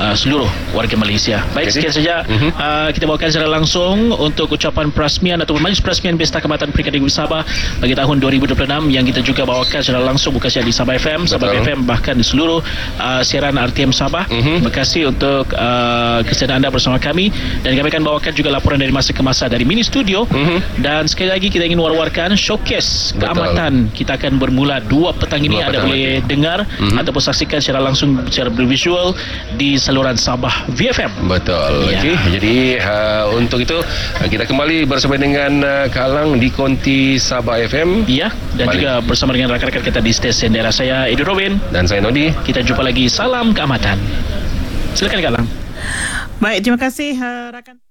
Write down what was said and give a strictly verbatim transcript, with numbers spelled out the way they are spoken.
uh, seluruh warga Malaysia. Baik, Okay. sekian saja Mhm. uh, kita bawakan secara langsung untuk ucapan perasmian ataupun majlis perasmian Pesta Kaamatan Peringkat Negeri Sabah bagi tahun dua ribu dua puluh enam yang kita juga bawakan secara langsung bukan sahaja di Sabah F M, Sabah Betul. F M, bahkan di seluruh uh, siaran R T M Sabah. Mhm. Terima kasih untuk uh, kesediaan anda bersama kami, dan kami akan bawakan juga laporan dari masa ke masa dari mini studio. Mhm. Dan sekali lagi kita ingin war-warkan showcase Betul. keamatan kita akan bermula dua petang ini. Dua Anda petang boleh nanti. dengar Mhm. ataupun saksikan secara langsung secara bervisual di saluran Sabah V F M. Betul. Ya. Okey. Jadi uh, untuk itu uh, kita kembali bersama dengan uh, Kak Lang di Konti Sabah F M. Ya, dan Balik. juga bersama dengan rakan-rakan kita di stesen daerah. Saya Edu Robin. Dan saya Nodi. Kita jumpa lagi. Salam keamatan. Silakan Kak Lang. Baik, terima kasih uh, rakan.